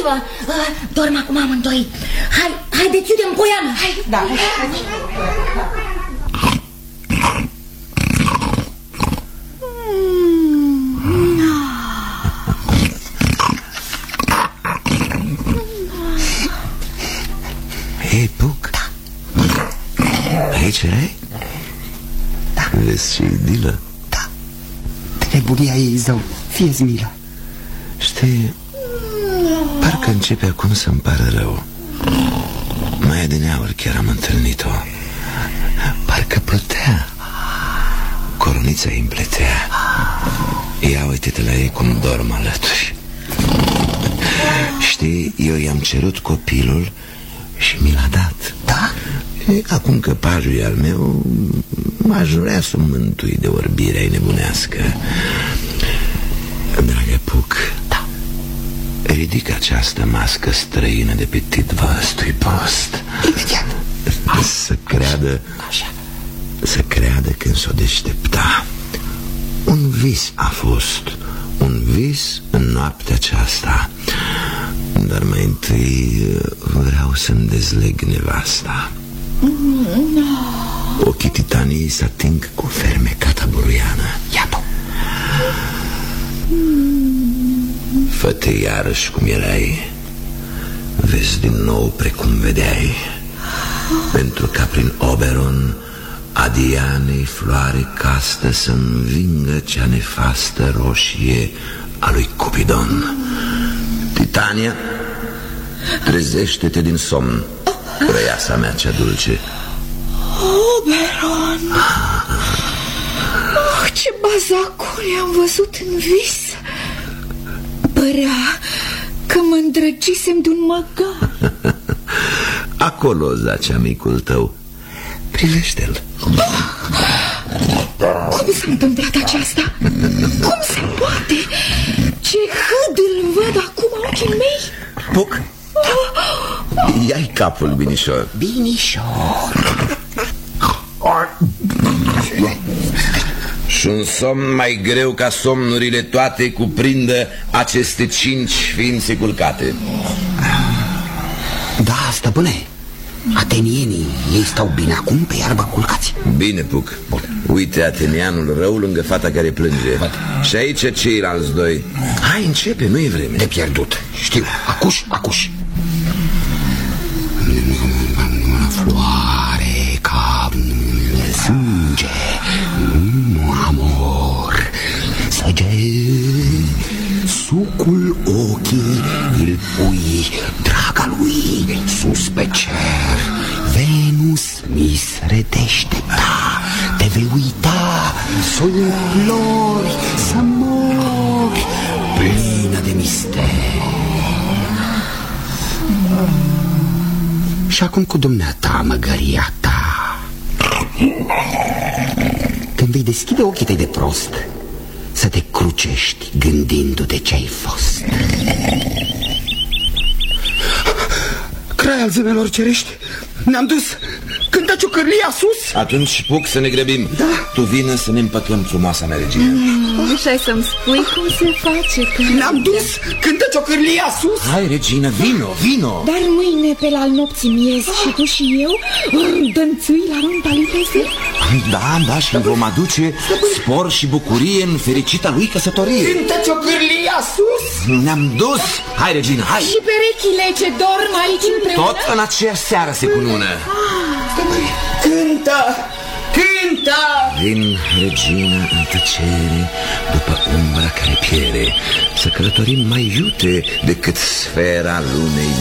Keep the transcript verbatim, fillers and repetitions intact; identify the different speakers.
Speaker 1: Poftim-vă. Dorm acum amândoi. Hai, haideți, iudem poiană. Hai.
Speaker 2: Da.
Speaker 3: Hei, Puc.
Speaker 2: Da.
Speaker 3: Aici ai?
Speaker 2: Da.
Speaker 3: Vezi ce idilă?
Speaker 2: Da. Nebunia ei, zău, fie-ți milă.
Speaker 3: Știi, parcă începe acum să-mi pară rău. Mai adineauri chiar am întâlnit-o. Parcă plutea. Coronița îi împletea. Ia uite-te la ei cum dorm alături. Știi, eu i-am cerut copilul și mi l-a dat.
Speaker 2: Da?
Speaker 3: E, acum că pajul e al meu, m-aș vrea să mântui de orbirea-i nebunească. Dragă Puc,
Speaker 2: da.
Speaker 3: Ridică această mască străină de pe titva ăstui post.
Speaker 2: Imediat.
Speaker 3: Să creadă,
Speaker 2: așa.
Speaker 3: Să creadă când s-o deștepta. Un vis a fost, un vis în noaptea aceasta. Dar mai întâi vreau să-mi dezleg nevasta. Ochii titaniei se ating cu fermecata buruiană.
Speaker 2: Ia-o.
Speaker 3: Fă-te iarăși cum erai. Vezi din nou precum vedeai. Pentru ca prin Oberon a Dianei floare castă să învingă cea nefastă roșie a lui Cupidon. Titania, trezește-te din somn, răiasa mea cea dulce.
Speaker 1: Oberon! Oh, ce bazacuri am văzut în vis! Părea că mă îndrăgisem de un măgar.
Speaker 3: Acolo zacea micul tău. Privește-l.
Speaker 1: Cum s-a întâmplat aceasta? Cum se poate? Ce hâd îl văd acum ochii mei.
Speaker 3: Puc, ia-i capul, binișor.
Speaker 2: Binișor.
Speaker 3: Și un somn mai greu ca somnurile toate cuprindă aceste cinci ființe culcate.
Speaker 2: Da, stăpâne, atenienii, ei stau bine acum pe iarbă culcați.
Speaker 3: Bine, Puc. Uite atenianul rău lângă fata care plânge. Și aici ceilalți doi. Hai, începe, nu e vreme.
Speaker 2: De pierdut, știu, acuș, acuș. Floare ca sânge, amor, săge, sucul ochii îl pui, draga lui, sus pe cer. Venus mi se deștepta, te vei uita, s-o implori să mori, plină de mister. Și acum cu dumneata, măgăria ta, când vei deschide ochii tăi de prost, să te crucești gândindu-te ce-ai fost. Crai al zânelor cerești, ne-am dus. Cântă ciucârlia sus.
Speaker 3: Atunci, Puc, să ne grăbim.
Speaker 2: Da.
Speaker 3: Tu vină să ne împăcăm, frumoasa mea regină.
Speaker 1: Mm, și ai să-mi spui cum se face că...
Speaker 2: Ne-am dus. Cântă ciucârlia sus.
Speaker 3: Hai, regină, vino, vino.
Speaker 1: Dar mâine pe la nopții miez și tu și eu dănțui la rând aliteze?
Speaker 3: Da, da, și vom aduce spor și bucurie în fericita lui căsătorie.
Speaker 2: Cântă ciucârlia sus.
Speaker 3: Ne-am dus. Hai, regină, hai.
Speaker 1: Și perechile ce dorm aici împreună?
Speaker 3: Tot în aceeași seară se cunună.
Speaker 2: Cântă, cântă.
Speaker 3: Vin, regină, în tăcere, după umbra care piere, să călătorim mai iute decât sfera lunei